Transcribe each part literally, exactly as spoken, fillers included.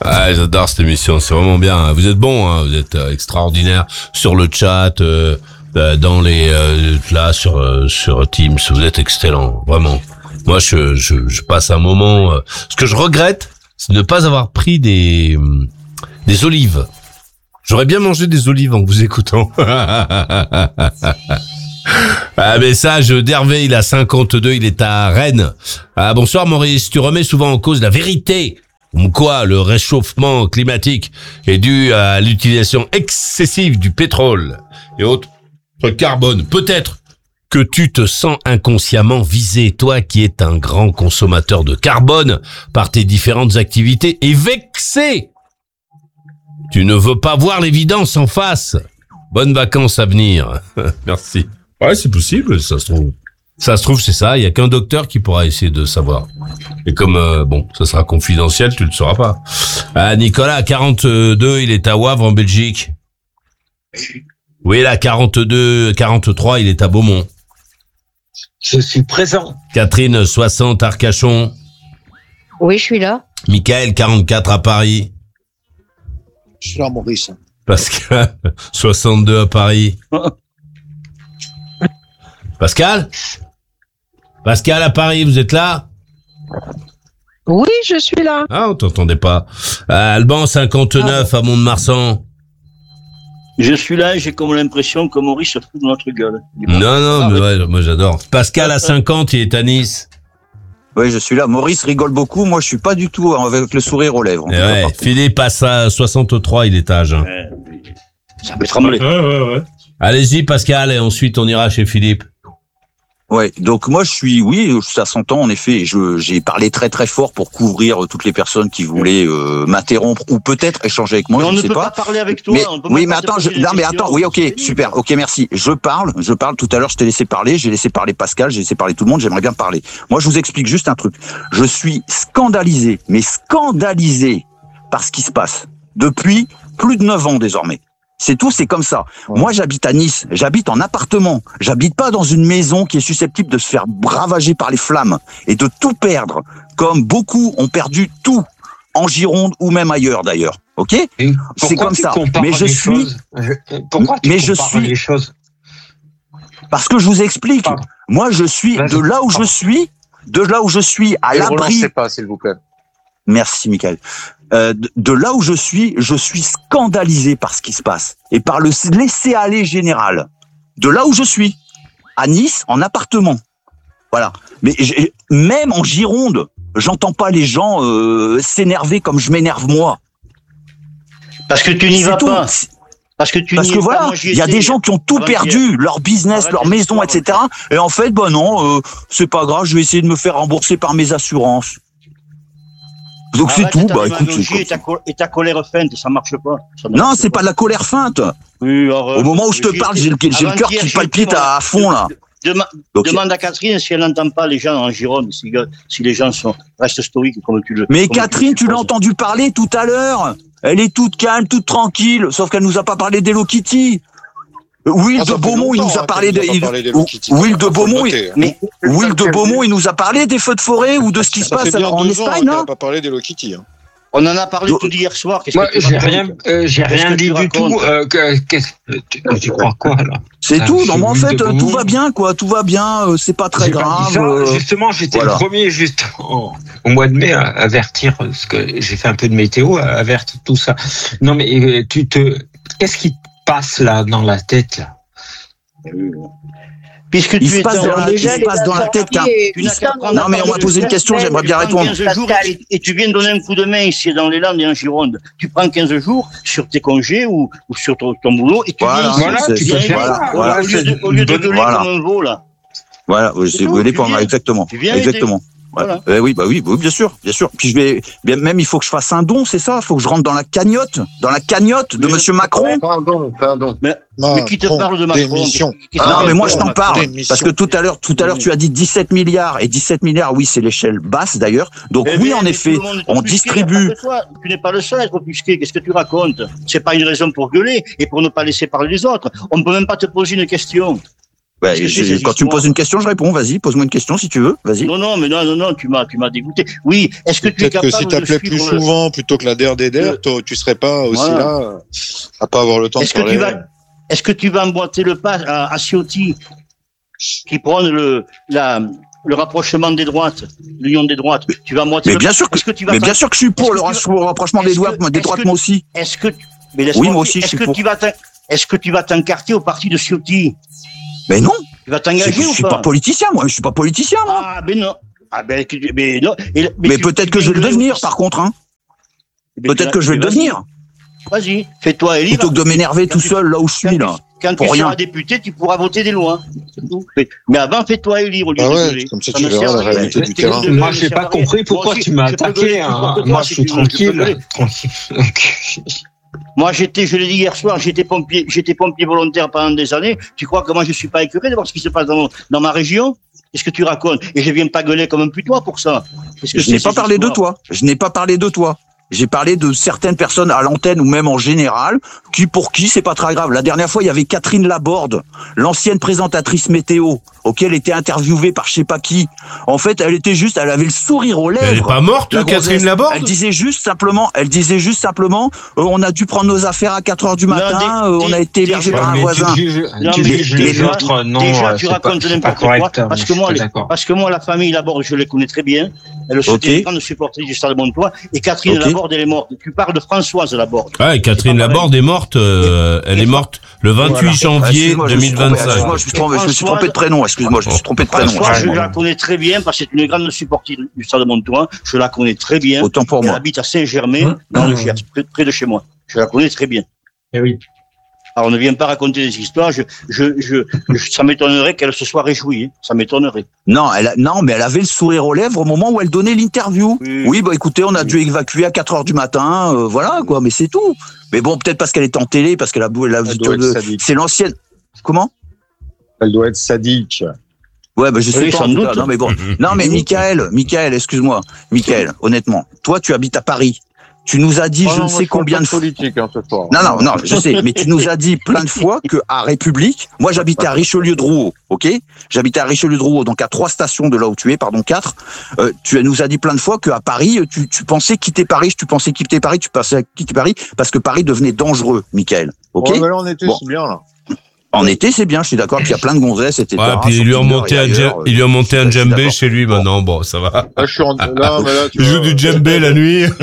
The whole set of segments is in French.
Ah, j'adore cette émission, c'est vraiment bien. Vous êtes bon, hein, vous êtes euh, extraordinaire sur le chat, euh, euh, dans les euh, là sur euh, sur Teams. Vous êtes excellent, vraiment. Moi, je je, je passe un moment. Euh, ce que je regrette, c'est de ne pas avoir pris des euh, des olives. J'aurais bien mangé des olives en vous écoutant. Ah, message d'Hervé, il a cinquante-deux, il est à Rennes. Ah, bonsoir Maurice, tu remets souvent en cause la vérité. Comme quoi, le réchauffement climatique est dû à l'utilisation excessive du pétrole et autres carbone. Peut-être que tu te sens inconsciemment visé, toi qui es un grand consommateur de carbone par tes différentes activités, et vexé. Tu ne veux pas voir l'évidence en face. Bonnes vacances à venir. Merci. Ouais, c'est possible, ça se trouve. Ça se trouve, c'est ça. Il y a qu'un docteur qui pourra essayer de savoir. Et comme, euh, bon, ça sera confidentiel, tu le sauras pas. Ah, Nicolas, quarante-deux, il est à Wavre, en Belgique. Oui, là, quarante-deux, quarante-trois, il est à Beaumont. Je suis présent. Catherine, soixante, Arcachon. Oui, je suis là. Michael, quarante-quatre, à Paris. Je suis là, Maurice. Pascal, soixante-deux, à Paris. Pascal Pascal, à Paris, vous êtes là? Oui, je suis là. Ah, on t'entendait pas. Euh, Alban, cinquante-neuf, à Mont-de-Marsan. Je suis là et j'ai comme l'impression que Maurice se fout de notre gueule. Non, non, mais ouais, moi j'adore. Pascal, à cinquante, il est à Nice. Oui, je suis là. Maurice rigole beaucoup. Moi, je suis pas du tout avec le sourire aux lèvres. Et ouais, Philippe passe à soixante-trois, il est à Agen. Ouais, ça peut trembler. Ouais, ouais, ouais. Allez-y, Pascal, et ensuite on ira chez Philippe. Ouais, donc moi je suis, oui, ça s'entend en effet. Je, j'ai parlé très très fort pour couvrir toutes les personnes qui voulaient euh, m'interrompre ou peut-être échanger avec moi. Mais je on ne ne sais peut pas. pas parler avec toi. Mais, on peut oui, pas mais te attends, je, poser des non, mais questions. attends, oui, ok, super, ok, merci. Je parle, je parle. Tout à l'heure, je t'ai laissé parler, j'ai laissé parler Pascal, j'ai laissé parler tout le monde. J'aimerais bien parler. Moi, je vous explique juste un truc. Je suis scandalisé, mais scandalisé par ce qui se passe depuis plus de neuf ans désormais. C'est tout, c'est comme ça. Ouais. Moi, j'habite à Nice, j'habite en appartement. J'habite pas dans une maison qui est susceptible de se faire ravager par les flammes et de tout perdre, comme beaucoup ont perdu tout, en Gironde ou même ailleurs d'ailleurs. Ok ? C'est comme ça. Mais je suis. Pourquoi tu mais je suis. Les choses Parce que je vous explique. Pardon. Moi, je suis de là où je suis, de là où je suis à Et l'abri. Ne relancez pas, s'il vous plaît. Merci, Michael. Euh, de, de là où je suis, je suis scandalisé par ce qui se passe et par le laisser-aller général. De là où je suis, à Nice, en appartement. Voilà. Mais j'ai, même en Gironde, j'entends pas les gens euh, s'énerver comme je m'énerve moi. Parce que tu n'y C'est vas tout. pas. Parce que tu Parce n'y que es voilà, pas. il y a des gens qui ont tout perdu, leur business, leur maison, et cetera. Et en fait, ben non, euh, c'est pas grave, je vais essayer de me faire rembourser par mes assurances. Donc Arrête c'est tout, ta bah écoute, démagogie et ta, co- et ta colère feinte, ça marche pas. Ça non, marche c'est pas de la colère feinte. Oui, alors, Au moment où je te parle, j'ai le, j'ai le cœur qui palpite à, à fond là. Dema- Donc, demande à Catherine si elle n'entend pas les gens en Gironde, si, si les gens sont restent stoïques comme tu le. Mais comme Catherine, tu le l'as entendu parler tout à l'heure. Elle est toute calme, toute tranquille, sauf qu'elle nous a pas parlé d'Hello Kitty. Will Ah, de ça fait Beaumont, il nous a longtemps, parlé hein, de, qu'il nous a il- pas parlé d'Hello Kitty. Will de Faut le Beaumont, noter, il- hein. mais Will de Beaumont, il nous a parlé des feux de forêt ou de ce qui se Ça fait passe bien en deux ans Espagne, qu'elle non? n'a pas parlé d'Hello Kitty. Hein. On en a parlé tout hier soir. Qu'est-ce Moi, que tu j'ai racontes rien, euh, j'ai Qu'est-ce rien que dit tu du tout. racontes Euh, que, qu'est-ce que tu, tu crois quoi là? C'est Ah, tout. chez Non, mais en Will fait, de tout Beaumont. va bien, quoi. Tout va bien. euh, C'est pas très J'ai pas grave. dit ça. euh, Justement, j'étais voilà. le premier juste en- au mois de mai à avertir, parce que j'ai fait un peu de météo, à avertir tout ça. Non, mais euh, tu te, qu'est-ce qui te passe là dans la tête là? Puisque Il tu se es passe en- dans la- il se passe dans la tête qu'un- Tu n'as qu'à prendre Non, mais on m'a posé une question, j'aimerais bien répondre. quinze jours et, et tu viens de donner un coup de main ici dans les Landes et en Gironde. Tu prends quinze jours sur tes congés ou, ou sur ton, ton boulot et tu Voilà, viens ici. Voilà, c'est- tu c'est- peux faire voilà, ça. voilà, au lieu de, c'est au lieu une de bonne- gueuler voilà. comme un veau, là. Voilà, oui, C'est c'est tout, vous voulez tu pas, viens. exactement. Tu viens Exactement. aider. Ouais. Voilà. Eh oui, bah oui, oui, bien sûr, bien sûr. Puis je vais, bien, même il faut que je fasse un don, c'est ça. Il faut que je rentre dans la cagnotte, dans la cagnotte de Mais- Monsieur Macron. Pardon, pardon. Mais, mais qui te Macron, parle de Macron démission. Qui te Non, parle mais de moi je t'en Macron parle Démission. parce que tout à l'heure, tout à l'heure, tu as dit dix-sept milliards et dix-sept milliards, oui, c'est l'échelle basse d'ailleurs. Donc Eh oui, bien, en mais effet, tout le monde est on offusqué, distribue. pas que toi. Tu n'es pas le seul à être offusqué. Qu'est-ce que tu racontes? C'est pas une raison pour gueuler et pour ne pas laisser parler les autres. On ne peut même pas te poser une question. Ouais, Qu'est-ce que j'ai- c'est, ces quand tu me histoires poses une question, je réponds. Vas-y, pose-moi une question si tu veux. Vas-y. Non, non, mais non, non, non, tu m'as, tu m'as dégoûté. Oui, est-ce que tu es Peut-être que capable si de t'appelais plus suivre le- souvent plutôt que la D R D D R, le- toi, tu serais pas aussi Voilà. là euh, à pas avoir le temps Est-ce de que tu parler. vas, est-ce que tu vas emboîter le pas à, à Ciotti, qui prône le, la, le rapprochement des droites, l'union des droites? Tu vas emboîter Mais le bien pas. sûr que, Est-ce que tu vas mais pas- bien sûr que je suis est-ce pour que le tu vas- rassou- rapprochement des est-ce droites, que- moi, des est-ce droites, que- moi aussi. Est-ce que, mais laisse-moi Oui, moi dire, aussi, je est-ce suis que pour. tu vas t'en- est-ce que tu vas t'encarter au parti de Ciotti? Mais non, Tu vas je, t'engager je ou suis pas? pas politicien, moi. Je suis pas politicien, moi. Ah, ben non. Ah, ben, que- mais non. Et- Mais tu- peut-être tu que je vais le viens de- devenir, par contre, hein. Mais tu Peut-être l'as- que je vais le mais vas-y. devenir. Vas-y, fais-toi élire. Plutôt que de m'énerver Quand tout tu- seul là où je suis, là. Quand Pour tu rien. seras député, tu pourras voter des lois. C'est tout. Mais, mais avant, fais-toi élire au lieu Ah de ouais, gueuler. comme ça, Ça tu ne verras sert à la rien. réalité du T'es terrain. une gueule, Moi, ne j'ai sert pas à rien. compris pourquoi Moi aussi, tu m'as je peux attaqué. gueuler hein. plus fort que toi, Moi, si je suis tu veux, je peux tranquille. gueuler. tranquille. Moi, j'étais, je l'ai dit hier soir, j'étais pompier, j'étais pompier volontaire pendant des années. Tu crois que moi, je suis pas écœuré de voir ce qui se passe dans, mon- dans ma région? Qu'est-ce que tu racontes? Et je viens pas gueuler comme un putois pour ça. Qu'est-ce que Je c'est, n'ai pas ces parlé de histoires? toi. Je n'ai pas parlé de toi. J'ai parlé de certaines personnes à l'antenne ou même en général, qui pour qui c'est pas très grave. La dernière fois, il y avait Catherine Laborde, l'ancienne présentatrice météo, auquel était interviewée par je sais pas qui. En fait, elle était juste, elle avait le sourire aux lèvres. Elle est pas morte, La Catherine gonzesse. Laborde? Elle disait juste simplement, elle disait juste simplement, euh, on a dû prendre nos affaires à quatre heures du matin, des- euh, on des- a été hébergé des- par un mais voisin. Tu juges, Non, tu mais juges déjà- les autres, non, déjà, euh, tu c'est pas- racontes c'est pas n'importe correct. quoi. hein, Parce je que suis moi, pas les- d'accord. parce que moi, la famille Laborde, je les connais très bien. Elle sont Ok. des grandes supportrices du Stade Montois. Et Catherine Ok. Laborde, elle est morte. Tu parles de Françoise Laborde. Ouais, Catherine C'est pas Laborde est morte, euh, elle est morte le vingt-huit Voilà. janvier Excuse-moi, je me suis trompé, excuse-moi, deux mille vingt-cinq. je me suis trompé, je me suis trompé de prénom, excuse-moi, je me suis trompé de prénom. Françoise, je excuse-moi. la connais très bien parce que c'est une grande supportrice du Stade Montois. Je la connais très bien. Autant pour Elle moi. habite à Saint-Germain, dans le Gers, près, près de chez moi. Je la connais très bien. Eh oui. Alors, on ne vient pas raconter des histoires. Je, je, je, je- ça m'étonnerait qu'elle se soit réjouie. hein. Ça m'étonnerait. Non, elle a- non, mais elle avait le sourire aux lèvres au moment où elle donnait l'interview. Oui. Oui, bah écoutez, on a dû évacuer à quatre heures du matin, euh, voilà quoi, mais c'est tout. Mais bon, peut-être parce qu'elle était en télé, parce qu'elle a, elle a Elle doit être de- sadique. c'est l'ancienne. Comment? Elle doit être sadique. Ouais, bah je sais Oui, pas. sans en tout cas. doute. Non, mais bon. Non, mais Michael, Michael, excuse-moi, Michael, honnêtement, toi, tu habites à Paris. Tu nous as dit, Oh je non, ne moi, sais je parle combien pas de fois. politique hein, ce soir. Non, non, non, je sais, mais tu nous as dit plein de fois que à République, moi j'habitais à Richelieu-de-Rouault, ok? J'habitais à Richelieu-de-Rouault, donc à trois stations de là où tu es, pardon, quatre. Euh, tu nous as dit plein de fois qu'à Paris, tu, tu pensais quitter Paris, tu pensais quitter Paris, tu pensais quitter Paris parce que Paris devenait dangereux, Michael, ok? Ouais, mais là, on était Bon. c'est bien là. En été, c'est bien, je suis d'accord qu'il y a plein de gonzesses, et cetera. Ouais, puis il lui a sur Tinder monté et un, djem- ailleurs, euh, il lui a monté un je suis djembé d'accord. chez lui maintenant, bon, ça va. Là, je suis en... là, mais là, tu Il joue vois, du djembé la nuit. Il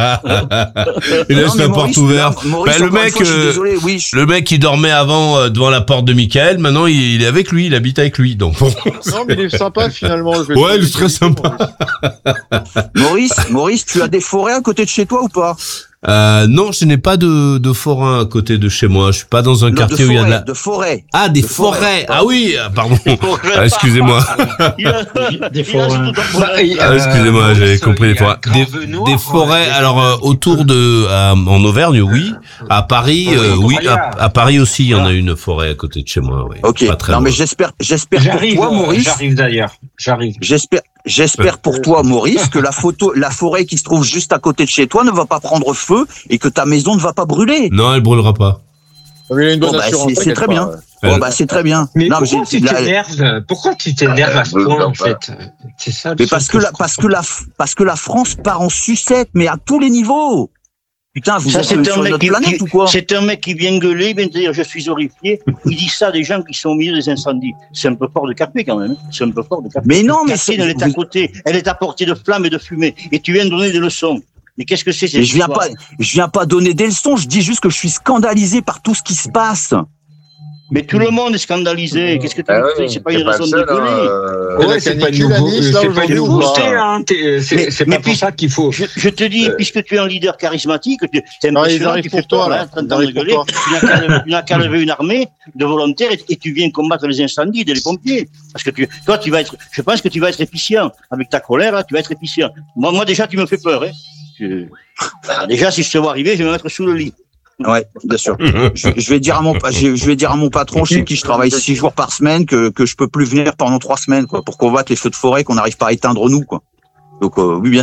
Non, laisse mais la Maurice, porte ouverte. là, Maurice, Bah, le encore une mec, fois, je suis euh, désolé, oui, je- Le mec qui dormait avant euh, devant la porte de Michael, maintenant il, il est avec lui, il habite avec lui, donc bon. Non, mais il est sympa finalement. je vais Ouais, te il est très sympa. Maurice, Maurice, tu as des forêts à côté de chez toi ou pas? Euh, non, je n'ai pas de, de forain à côté de chez moi. Je suis pas dans un Non, quartier de où il y a de forêt, la... de forêt. Ah, des de forêts. forêt. Ah oui, ah, pardon. Ah, excusez-moi. Il a- Des il a forêts. tout dans- Bah, et, Ah, euh, excusez-moi, j'avais Maurice, compris il les y a forêts. Grand Des, Venoir, des forêts, des alors euh, forêts. autour de, euh, en Auvergne, oui. À Paris, Oui, euh, oui. incroyable. À, à Paris aussi, il y en a une forêt à côté de chez moi. Oui. Ok. Pas très Non, mais loin. j'espère, j'espère pour J'arrive, toi, euh, Maurice. j'arrive d'ailleurs. J'arrive. J'espère, j'espère pour toi, Maurice, que la photo, la forêt qui se trouve juste à côté de chez toi ne va pas prendre feu et que ta maison ne va pas brûler. Non, elle brûlera pas. Mais il a une bonne Bon, bah, assurance. c'est- c'est t'inquiète très pas, bien. ouais. Bon, Elle- bah, c'est très bien. Mais Non, mais pourquoi j'ai- tu la- t'énerves Pourquoi tu t'énerves à ce Euh, point, non, en pas. fait C'est ça. le mais truc parce que je la, parce que la, parce que la France part en sucette, mais à tous les niveaux. Putain, vous Ça, êtes c'est sur un mec notre qui, planète qui- ou quoi? c'est un mec qui vient gueuler, vient te dire je suis horrifié. Il dit ça à des gens qui sont au milieu des incendies. C'est un peu fort de capter quand même. hein. C'est un peu fort de capter. Mais non, mais Catherine, c'est- elle est à côté. Elle est à portée de flammes et de fumée. Et tu viens de donner des leçons. Mais qu'est-ce que c'est cette Mais je viens histoire pas, je viens pas donner des leçons. Je dis juste que je suis scandalisé par tout ce qui se passe. Mais tout le monde est scandalisé. Qu'est-ce que tu Ah veux ouais, faire? C'est pas t'es une raison le de seul, hein, gueuler. euh, Ouais, la c'est pas une canicule à nouveau- Nice, là, c'est pas une aujourd'hui, ou nouveauté, pas hein. t'es- C'est Mais- c'est mais pas pour puis- ça qu'il faut. Je, je te dis, puisque tu es un leader charismatique, tu es Non, ils impressionnant, arrivent tu pour fais toi, peur, là. là, Ils t'entends arrivent pour gueuler. toi. Tu n'as qu'à lever- tu n'as qu'à lever une armée de volontaires et, et tu viens combattre les incendies des pompiers. Parce que tu, toi, tu vas être, je pense que tu vas être efficient. Avec ta colère, là, tu vas être efficient. Moi, moi déjà, tu me fais peur, hein. Je- bah, déjà, si je te vois arriver, je vais me mettre sous le lit. Ouais, bien sûr. Je, je vais dire à mon, je, je vais dire à mon patron chez qui je travaille six jours par semaine que, que je peux plus venir pendant trois semaines, quoi, pour combattre les feux de forêt qu'on n'arrive pas à éteindre nous, quoi. Donc, euh, oui, bien sûr.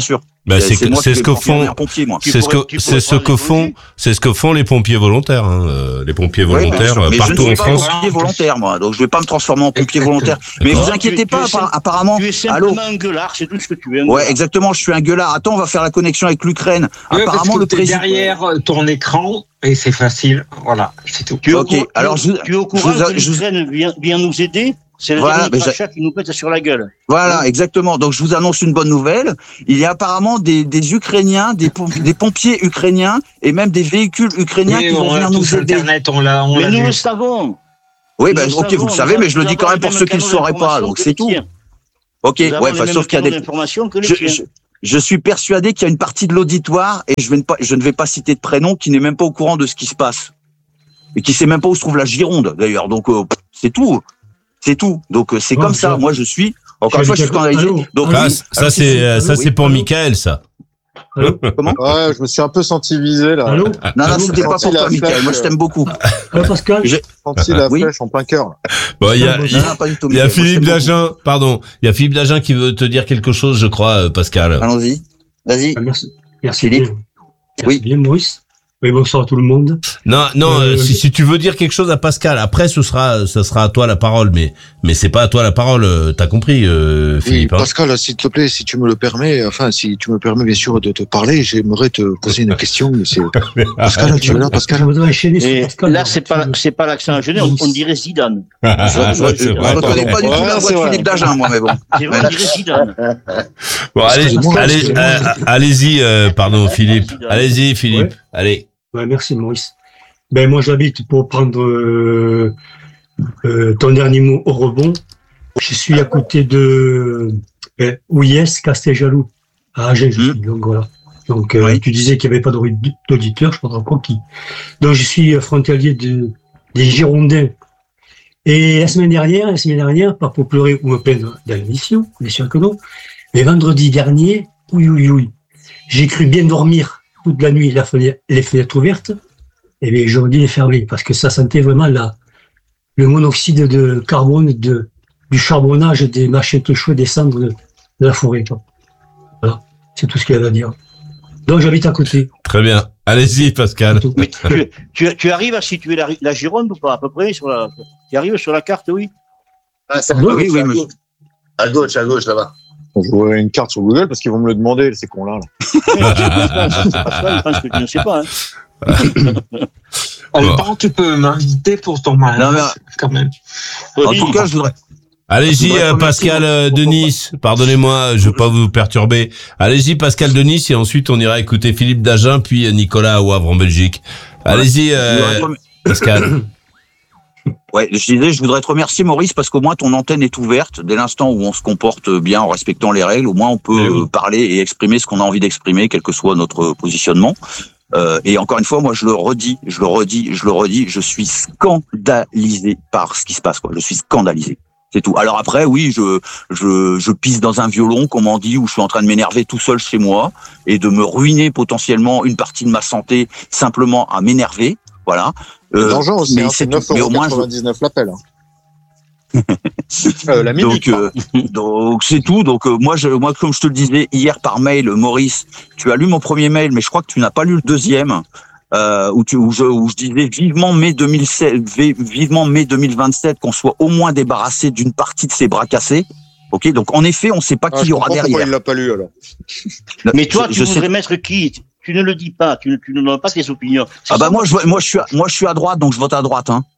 Bah, c'est, c'est, moi c'est qui ce vais que font, devenir pompier, moi. c'est ce que, pourrais- c'est ce que pourrais font, prendre c'est ce que font les pompiers volontaires, hein, euh, les pompiers Ouais, volontaires bien sûr, euh, mais partout je ne en suis pas France. pompier volontaire, moi, donc je vais pas me transformer en pompier volontaire. Mais vous Tu- inquiétez tu pas, es simple- appa- apparemment. Tu es Allô. simplement un gueulard, c'est tout ce que tu es. un Ouais, gueulard. exactement. Je suis un gueulard. Attends, on va faire la connexion avec l'Ukraine. Ouais, parce Apparemment, que le t'es président. derrière ton écran et c'est facile. Voilà, c'est tout. Tu es, Ok, au, courant- alors tu, je- tu es au courant je vous a- que je- l'Ukraine vient, vient nous aider. C'est le Voilà, dernier mais j'a- crachat qui nous pète sur la gueule. Voilà, exactement. Donc, je vous annonce une bonne nouvelle. Il y a apparemment des, des Ukrainiens, des, pom- des pompiers ukrainiens et même des véhicules ukrainiens Oui, qui vont on a venir tous nous aider. Internet, on l'a, on Mais l'a nous vu. le savons. Oui, Nous ben, le ok, vous savons. le savez, mais je le Nous dis quand avons même pour les ceux qui ne le mêmes sauraient pas. canaux Donc, que c'est les tout. tiens. Ok, Nous avons ouais, les enfin, mêmes sauf qu'il y a canaux des, d'information que les je, tiens. je, je suis persuadé qu'il y a une partie de l'auditoire, et je, vais ne pas, je ne vais pas citer de prénom, qui n'est même pas au courant de ce qui se passe. Et qui sait même pas où se trouve la Gironde, d'ailleurs. Donc, euh, pff, c'est tout. C'est tout. Donc, euh, c'est Ouais, comme ça. je- Moi, je suis, encore une fois, je suis scandalisé. Allô. Donc, Ah, oui, ça, c'est, euh, ça, c'est pour Michael, ça. Allô. comment? Ouais, je me suis un peu senti visé, là. Allô. Non, non, Allô. c'était pas Senti pour la toi, Michael. flèche, Moi, je t'aime beaucoup. Allô, Pascal. J'ai Senti la Oui. flèche en plein cœur. Bon, il y a, il y Non, a- non, pas du tout, il y a Michael. Moi, je Philippe t'aime Dagen, pardon. Il y a Philippe Dagen qui veut te dire quelque chose, je crois, euh, Pascal. beaucoup. Allons-y. Vas-y. Ah, merci. Merci Philippe. bien. Merci Oui. bien, Maurice. Oui, bonsoir à tout le monde. Non, non, Euh, euh, si, si tu veux dire quelque chose à Pascal, après, ce sera, ce sera à toi la parole, mais, mais c'est pas à toi la parole, euh, t'as compris, euh, Oui, Philippe, hein. Pascal, s'il te plaît, si tu me le permets, enfin, si tu me permets bien sûr de te parler, j'aimerais te poser une question. Mais c'est Pascal, tu es là, Je Pascal. voudrais enchaîner sur Et Pascal. là, c'est pas, c'est pas l'accent à Genève, on, on dirait Zidane. Je ne C'est vrai. reconnais pas du tout Ouais, la voix c'est de vrai. Philippe Dagen, moi, mais bon. C'est vrai, on dirait Zidane. Bon, allez, Excusez-moi, allez, excusez-moi. euh, allez-y, euh, pardon, Philippe. Allez-y, Philippe. Ouais. Allez. Ouais, merci, Maurice. Ben, moi, j'habite pour prendre euh, euh, ton dernier mot au rebond. Je suis à côté de euh, Ouillès, Casteljaloux, à Agen, je suis. Donc, voilà. Donc, euh, Oui. tu disais qu'il n'y avait pas d'audi- d'auditeurs, je ne sais pas trop qui. Donc, je suis frontalier de, des Girondins. Et la semaine dernière, la semaine dernière, pas pour pleurer ou me plaindre dans l'émission, bien sûr que non, mais vendredi dernier, oui, oui, oui, j'ai cru bien dormir toute la nuit, la fenêtre, les fenêtres ouvertes, et bien aujourd'hui les fermer, parce que ça sentait vraiment la, le monoxyde de carbone, de, du charbonnage, des machettes chaudes, des cendres de, de la forêt. Quoi. Voilà, c'est tout ce qu'il y a à dire. Donc j'habite à côté. Très bien. Allez-y, Pascal. C'est tout. Mais tu, tu, tu arrives à situer la, la Gironde ou pas, à peu près sur la, tu arrives sur la carte, oui. Ah, c'est à Oui, gauche, oui, oui, à monsieur. gauche. À gauche, à gauche, là-bas. Je vois une carte sur Google parce qu'ils vont me le demander, ces cons-là. Là. Oui, c'est Pascal, je pense que tu ne sais pas. Hein. Alban, tu peux m'inviter pour ton mariage, Non, mais- quand même. En Oui. tout cas, je voudrais. Allez-y, Je voudrais euh, remercier Pascal mon- euh, de Nice. Pardonnez-moi, je veux pas vous perturber. Allez-y, Pascal de Nice, et ensuite on ira écouter Philippe Dagen, puis euh, Nicolas au Havre en Belgique. Allez-y, Je euh, voudrais te rem- Pascal. Ouais, je disais, je voudrais te remercier, Maurice, parce qu'au moins ton antenne est ouverte. Dès l'instant où on se comporte bien en respectant les règles, au moins on peut Eh oui. euh, parler et exprimer ce qu'on a envie d'exprimer, quel que soit notre positionnement. Euh, et encore une fois, moi, je le redis, je le redis, je le redis, je suis scandalisé par ce qui se passe, quoi. Je suis scandalisé. C'est tout. Alors après, oui, je, je, je pisse dans un violon, comme on dit, où je suis en train de m'énerver tout seul chez moi et de me ruiner potentiellement une partie de ma santé simplement à m'énerver. Voilà. Euh, Euh, L'argent aussi, mais hein, c'est c'est neuf tout. Mais euros au moins, je- quatre-vingt-dix-neuf l'appel. Hein. euh, la minute. Donc, euh, donc c'est tout. Donc euh, moi, je, moi, comme je te le disais hier par mail, Maurice, tu as lu mon premier mail, mais je crois que tu n'as pas lu le deuxième, euh, où, tu, où, je, où je disais vivement mai deux mille sept, vi- vivement mai deux mille vingt-sept, qu'on soit au moins débarrassé d'une partie de ces bras cassés. Ok, donc en effet, on ne sait pas Ah, qui il je y aura comprends pourquoi derrière. il l'a pas lu alors. Mais toi, Je- tu je sais- voudrais mettre qui? Tu ne le dis pas, tu ne, tu ne donnes pas tes opinions. C'est Ah bah ça. moi, je, moi, je suis, à, moi, je suis à droite, donc je vote à droite. Hein.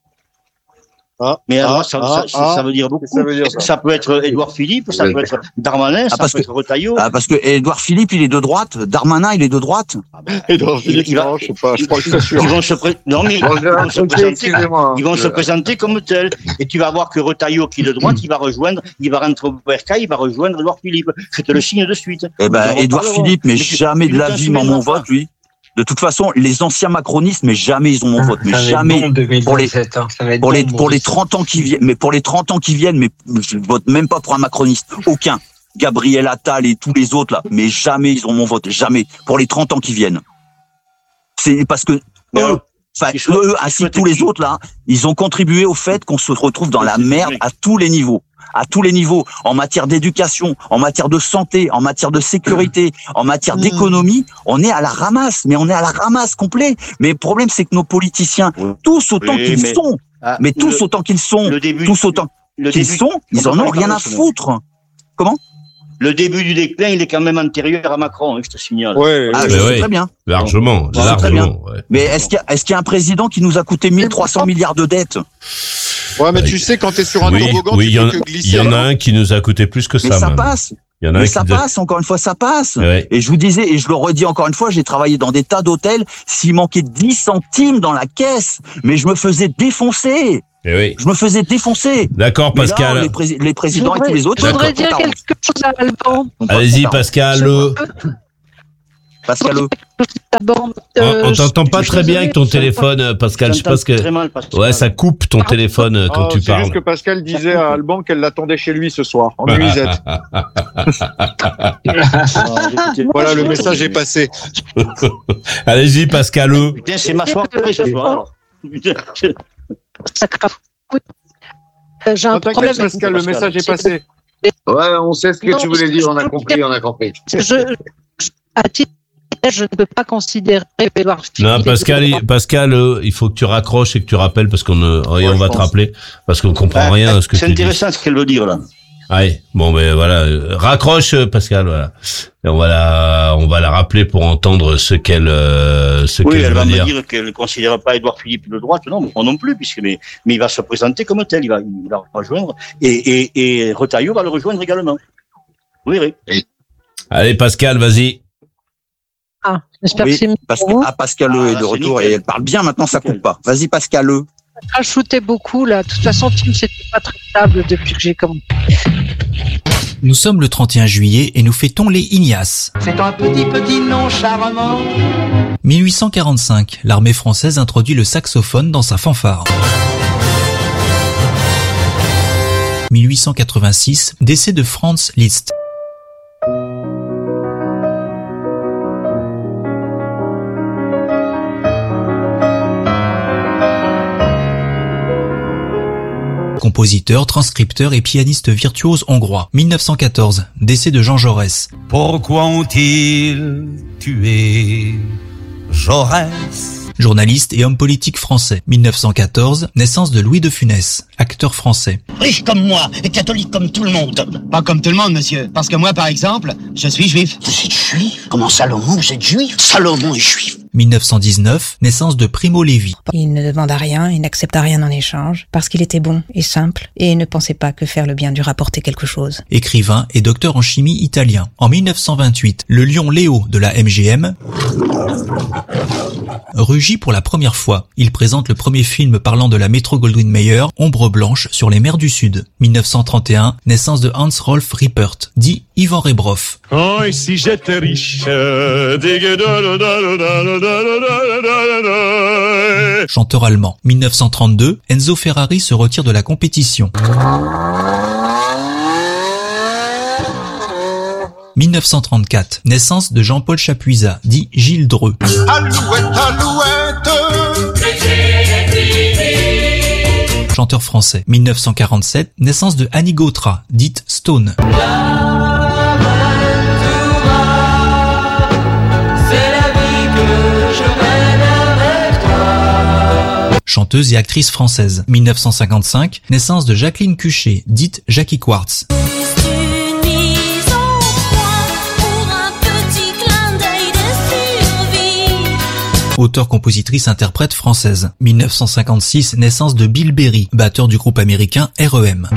Ah, Mais alors, ah, ça, ah, ça, ah, ça veut dire beaucoup. qu'est-ce que ça veut dire, ça Ça peut être Édouard Philippe, ça peut être Darmanin, ça parce peut que- être Retailleau. Ah, parce que Édouard Philippe, il est de droite. Darmanin, il est de droite. Edouard Philippe, il va- non, je sais pas, je crois que c'est sûr. Ils vont se, pré- non, mais ils vont se présenter, ils vont se présenter comme tels. Et tu vas voir que Retailleau, qui est de droite, il va rejoindre, il va rentrer au B R K, il va rejoindre Édouard Philippe. Je te le signe de suite. Eh ben, Nous en Édouard reparlerons. Philippe, mais Mais tu- jamais tu de ne la vie, dans mon t'insoumèneras pas. vote, lui. De toute façon, les anciens macronistes, mais jamais ils ont mon vote, mais Ça va être jamais. bon, deux mille vingt-sept, hein. Ça va être Pour bon, les, bon, pour les Maurice. trente ans qui viennent, mais pour les trente ans qui viennent, mais je vote même pas pour un macroniste. Aucun. Gabriel Attal et tous les autres, là. Mais jamais ils ont mon vote. Jamais. Pour les trente ans qui viennent. C'est parce que, eux, enfin, eux, ainsi que tous les autres là, ils ont contribué au fait qu'on se retrouve dans la merde à tous les niveaux. À tous les niveaux, en matière d'éducation, en matière de santé, en matière de sécurité, en matière d'économie, on est à la ramasse, mais on est à la ramasse complet. Mais le problème, c'est que nos politiciens, tous autant Oui, qu'ils mais- sont, Ah, mais tous le- autant qu'ils sont, le début, tous autant le qu'ils début- sont, ils en ont rien à Pardon, foutre. Comment? Le début du déclin, il est quand même antérieur à Macron, hein, je te signale. Ouais, Ah, Mais je sais oui. très bien. Largement, Ouais, très largement. Ouais. Mais est-ce qu'il y a, est-ce qu'il y a un président qui nous a coûté mille trois cents milliards de dettes? ouais, mais tu sais, quand t'es sur un Oui, toboggan, oui, il tu y, en- fais que il glisser. y en a un qui nous a coûté plus que Mais ça. ça même. passe. Il y en a un Mais qui ça nous a- passe, encore une fois, ça passe. Ouais. Et je vous disais, et je le redis encore une fois, j'ai travaillé dans des tas d'hôtels, s'il manquait dix centimes dans la caisse, mais je me faisais défoncer. Eh oui. Je me faisais défoncer. D'accord, Mais là, Pascal. les, pré- les présidents Je et tous les autres. Je voudrais on dire t'arrange. quelque chose à Alban. On Allez-y, t'arrange. Pascal. Le... Pascal. Alban, On, euh, on t'entend je- pas je très suis bien avec ton désolée, téléphone, euh, Pascal. Je sais pas J'entends ce que. très mal, Pascal. Ouais, ça coupe ton téléphone euh, quand Ah, tu c'est parles. juste que Pascal disait à Alban qu'elle l'attendait chez lui ce soir, en nuisette. Ah, j'écoutais- Voilà, le message est passé. Allez-y, Pascal. Le... Putain, c'est ma soirée ce soir. alors. Putain, je- Ça craque. Oui. Euh, J'ai un Non, problème. t'inquiète, Pascal, le message est passé. Ouais, on sait ce que Non, tu voulais je- dire, on a je- compris, on a compris. Je, je- à titre, je ne peux pas considérer Édouard Philippe. Non, Pascal, il- Pascal, euh, il faut que tu raccroches et que tu rappelles parce qu'on euh, et Ouais, on je va te pense. rappeler parce qu'on comprend rien à ce que C'est tu dis. intéressant ce qu'elle veut dire là. Ouais, bon, ben voilà, euh, raccroche, euh, Pascal, voilà. Et on va la, on va la rappeler pour entendre ce qu'elle, euh, ce Oui, qu'elle elle veut va me dire. dire qu'elle ne considère pas Édouard Philippe de droite, non, moi non plus, puisque mais, mais il va se présenter comme tel, il va, il va rejoindre et et, et Retailleau va le rejoindre également. Oui, oui. Allez, Pascal, vas-y. Ah, j'espère Oui, que c'est mieux parce pour que vous. ah, Pascal Ah, est là, de c'est retour nickel. et elle parle bien maintenant, ça Nickel. coupe pas. Vas-y, Pascal. Rajoutez beaucoup là. De toute façon, Tim, c'était pas très stable depuis que j'ai commencé. Nous sommes le trente et un juillet et nous fêtons les Ignaces. C'est un petit petit nom charmant. mille huit cent quarante-cinq, l'armée française introduit le saxophone dans sa fanfare. mille huit cent quatre-vingt-six, décès de Franz Liszt. Compositeur, transcripteur et pianiste virtuose hongrois. mille neuf cent quatorze, décès de Jean Jaurès. Pourquoi ont-ils tué Jaurès? Journaliste et homme politique français. mille neuf cent quatorze, naissance de Louis de Funès, acteur français. Riche comme moi et catholique comme tout le monde. Pas comme tout le monde, monsieur. Parce que moi, par exemple, je suis juif. Vous êtes juif? Comment Salomon, vous êtes juif? Salomon est juif. mille neuf cent dix-neuf, naissance de Primo Levi. Il ne demanda rien, il n'accepta rien en échange, parce qu'il était bon et simple, et ne pensait pas que faire le bien dû rapporter quelque chose. Écrivain et docteur en chimie italien. En mille neuf cent vingt-huit, le lion Léo de la M G M rugit pour la première fois. Il présente le premier film parlant de la Metro-Goldwyn-Mayer, Ombre blanche sur les mers du Sud. mille neuf cent trente et un, naissance de Hans Rolf Rippert, dit Ivan Rebrov. Oh, et si j'étais riche, Chanteur allemand. mille neuf cent trente-deux, Enzo Ferrari se retire de la compétition. mille neuf cent trente-quatre, naissance de Jean-Paul Chapuisat, dit Gilles Dreux. Alouette, alouette. Chanteur français. mille neuf cent quarante-sept, naissance de Annie Gautra, dite Stone. Chanteuse et actrice française. mille neuf cent cinquante-cinq, naissance de Jacqueline Cuchet, dite Jackie Quartz. Auteur, compositrice, interprète française. mille neuf cent cinquante-six, naissance de Bill Berry, batteur du groupe américain R E M.